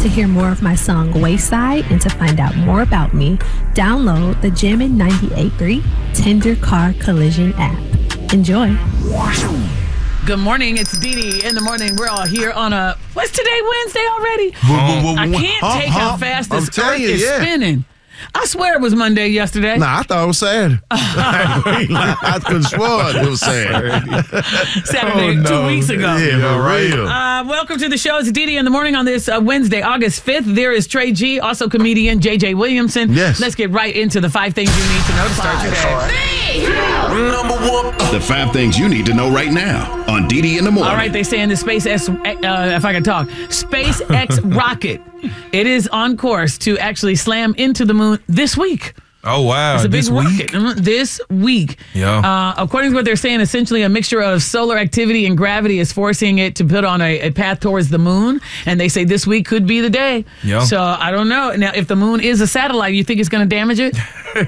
To hear more of my song Wayside and to find out more about me, download the Jammin' 98.3 Tender Car Collision app. Enjoy. Good morning. It's Dee Dee in the morning. We're all here on a... What's today, Wednesday already? I can't take how fast this earth is spinning. I swear it was Monday yesterday. Nah, I thought it was Saturday. I could have sworn it was Saturday. Saturday, 2 weeks ago. Yeah, for real. Welcome to the show. It's Dee Dee in the morning on this Wednesday, August 5th. There is Trey G, also comedian JJ Williamson. Yes. Let's get right into the 5 things you need to know to start your day. Number 1. The 5 things you need to know right now on Dee Dee in the morning. All right, they say in the SpaceX rocket, it is on course to actually slam into the moon this week. Oh, wow. It's a big this rocket. week? This week. Yeah. According to what they're saying, essentially a mixture of solar activity and gravity is forcing it to put on a path towards the moon. And they say this week could be the day. Yeah. So I don't know. Now, if the moon is a satellite, you think it's going to damage it?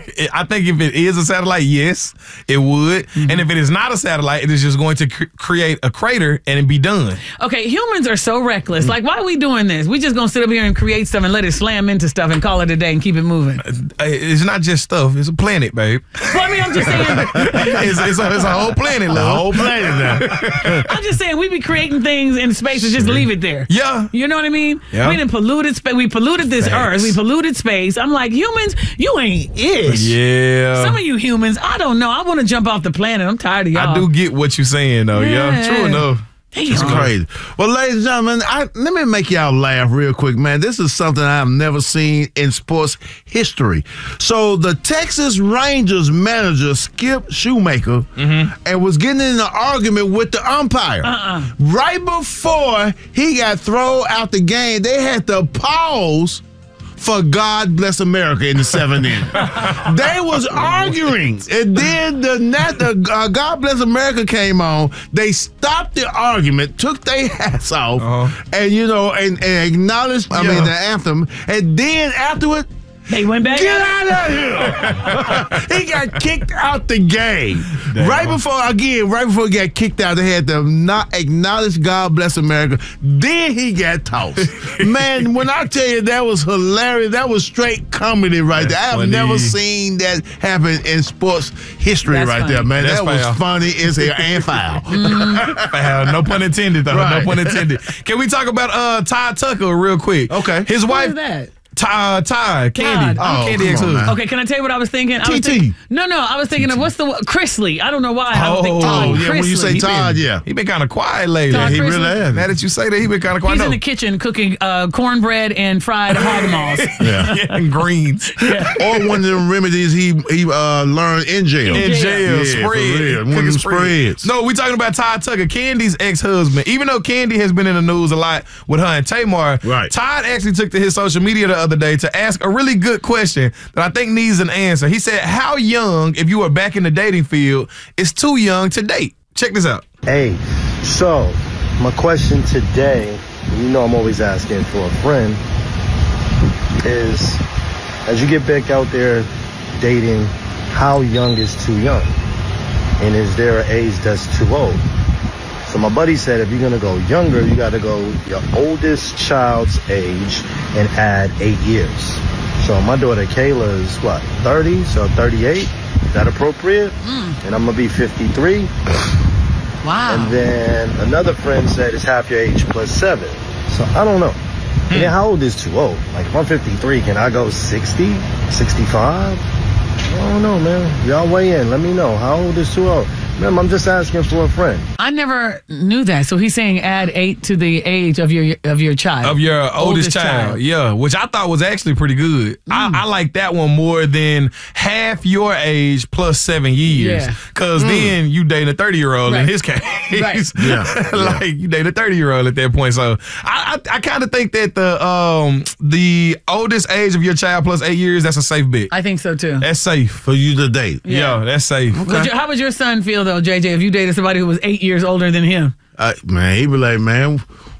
I think if it is a satellite, yes, it would. Mm-hmm. And if it is not a satellite, it is just going to create a crater and it be done. Okay, humans are so reckless. Like, why are we doing this? We just going to sit up here and create stuff and let it slam into stuff and call it a day and keep it moving. It's not just stuff. It's a planet, babe. Well, I mean, I'm just saying. it's a whole planet, love. A whole planet now. I'm just saying, we be creating things in space and just leave it there. Yeah. You know what I mean? Yeah. We done polluted space. We polluted this earth. We polluted space. I'm like, humans, you ain't ish. Yeah. Some of you humans, I don't know. I want to jump off the planet. I'm tired of y'all. I do get what you're saying, though. Yeah. True enough. It's crazy. Well, ladies and gentlemen, let me make y'all laugh real quick, man. This is something I've never seen in sports history. So the Texas Rangers manager, Skip Shoemaker, and was getting in an argument with the umpire. Right before he got thrown out the game, they had to pause for God Bless America in the 7th inning. They was arguing. And then the God Bless America came on. They stopped the argument, took their hats off, and, and acknowledged, the anthem. And then afterward, they went back. Get out of here! He got kicked out the game. Right before he got kicked out, they had to not acknowledge God Bless America. Then he got tossed. Man, when I tell you that was hilarious, that was straight comedy right there. I have never seen that happen in sports history there, man. That's that was funny as hell and foul. Foul. No pun intended, though. Right. No pun intended. Can we talk about Todd Tucker real quick? Okay. His wife. What is that? Todd, Candy. Candy ex-husband. Okay, can I tell you what I was thinking? TT. I was thinking of Chrisley. I don't know why. I don't think Todd. Yeah, when you say Todd, he been kind of quiet lately. Todd He Chrisley. really has. Now that you say that, he been kind of quiet. He's in the kitchen cooking cornbread and fried hog maws. And greens. Or one of them remedies he learned in jail. In jail. Yeah, spread. one of them spreads. No, we talking about Todd Tucker, Candy's ex-husband. Even though Candy has been in the news a lot with her and Tamar, Todd actually took to his social media the other day to ask a really good question that I think needs an answer. He said, how young, if you were back in the dating field, is too young to date? Check this out. Hey, so my question today, I'm always asking for a friend, is as you get back out there dating, how young is too young? And is there an age that's too old? So my buddy said if you're going to go younger, you got to go your oldest child's age and add 8 years. So my daughter Kayla is 30, so 38. Is that appropriate? And I'm going to be 53. Wow. And then another friend said it's half your age plus 7. So I don't know. And then how old is too old? Like if I'm 53, can I go 60, 65? I don't know, man. Y'all weigh in. Let me know. How old is too old? Ma'am, I'm just asking for a friend. I never knew that. So he's saying add 8 to the age of your child. Of your oldest child. Yeah, which I thought was actually pretty good. I like that one more than half your age plus 7 years. Because then you date a 30-year-old in his case. Right. Like you date a 30-year-old at that point. So I kind of think that the oldest age of your child plus 8 years, that's a safe bet. I think so too. That's safe. For you to date. Yeah, that's safe. Okay. How would your son feel though, JJ, if you dated somebody who was 8 years older than him? Man, he be like, man,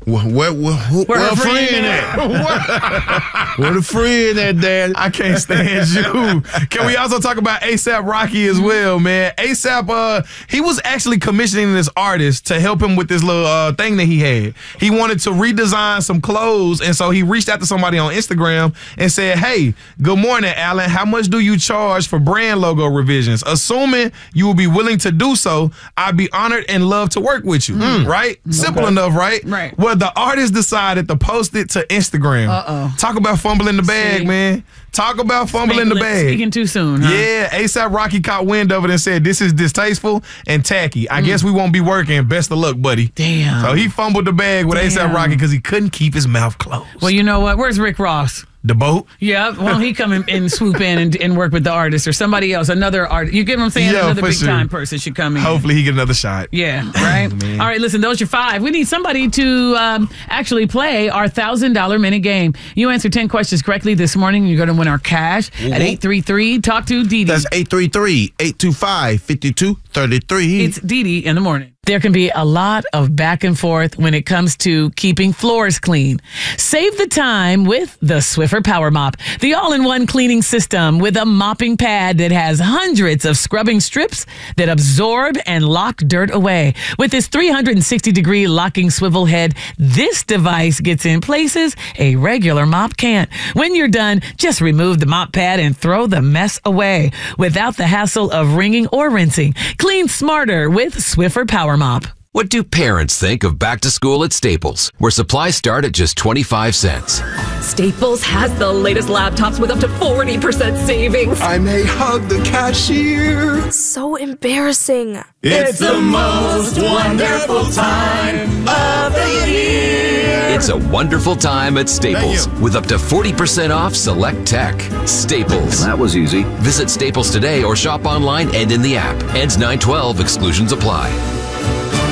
Where a friend at? Where the friend at, Dad? I can't stand you. Can we also talk about A$AP Rocky as well, man? A$AP, he was actually commissioning this artist to help him with this little thing that he had. He wanted to redesign some clothes, and so he reached out to somebody on Instagram and said, hey, good morning, Alan. How much do you charge for brand logo revisions? Assuming you will be willing to do so, I'd be honored and love to work with you. Right? Simple enough, right? Right. Well, the artist decided to post it to Instagram. Talk about fumbling the bag, man. Talk about fumbling the bag. Speaking too soon, huh? Yeah, A$AP Rocky caught wind of it and said, this is distasteful and tacky. I guess we won't be working. Best of luck, buddy. Damn. So he fumbled the bag with A$AP Rocky because he couldn't keep his mouth closed. Well, you know what? Where's Rick Ross? The boat? Yeah, well, he come and swoop in and work with the artist or somebody else, another artist. You get what I'm saying? Yeah, another big-time sure. person should come in. Hopefully he get another shot. Yeah, right? All right, listen, those are 5. We need somebody to actually play our $1,000 minute game. You answer 10 questions correctly this morning, and you're going to win our cash at 833. Talk to Dee Dee. That's 833-825-5233. It's Dee Dee in the morning. There can be a lot of back and forth when it comes to keeping floors clean. Save the time with the Swiffer Power Mop, the all-in-one cleaning system with a mopping pad that has hundreds of scrubbing strips that absorb and lock dirt away. With this 360-degree locking swivel head, this device gets in places a regular mop can't. When you're done, just remove the mop pad and throw the mess away without the hassle of wringing or rinsing. Clean smarter with Swiffer Power Mop. What do parents think of back to school at Staples, where supplies start at just 25 cents? Staples has the latest laptops with up to 40% savings. I may hug the cashier. So embarrassing. It's the most wonderful time of the year. It's a wonderful time at Staples with up to 40% off select tech. Staples. That was easy. Visit Staples today or shop online and in the app. Ends 9/12. Exclusions apply.